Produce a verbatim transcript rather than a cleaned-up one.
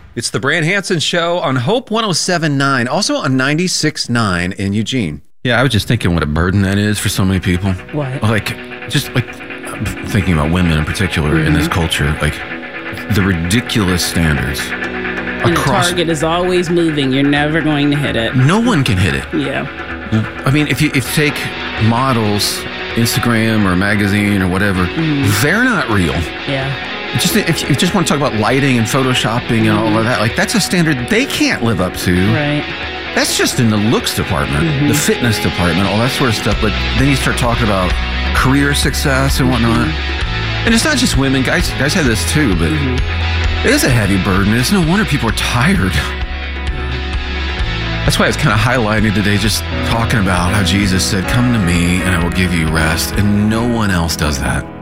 It's the Brand Hansen Show on Hope one oh seven point nine, also on ninety-six point nine in Eugene. Yeah, I was just thinking what a burden that is for so many people. What? Like, just like I'm thinking about women in particular mm-hmm. in this culture, like the ridiculous standards. And across, the target is always moving. You're never going to hit it. No one can hit it. Yeah. I mean, if you if you take models, Instagram or magazine or whatever, mm. they're not real. Yeah. Just if you just want to talk about lighting and photoshopping and mm-hmm. all of that, like that's a standard they can't live up to. Right. That's just in the looks department, mm-hmm. the fitness department, all that sort of stuff. But then you start talking about career success and whatnot. Mm-hmm. And it's not just women. Guys guys have this too, but mm-hmm. it is a heavy burden. It's no wonder people are tired. That's why it's kind of highlighting today, just talking about how Jesus said, come to me and I will give you rest. And no one else does that.